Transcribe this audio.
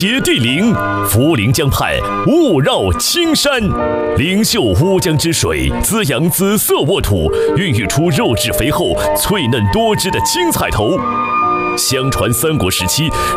接地灵，涪陵江畔雾绕青山，灵秀乌江之水滋养紫色沃土，孕育出肉质肥厚、脆嫩多汁的青菜头。相传三国时期，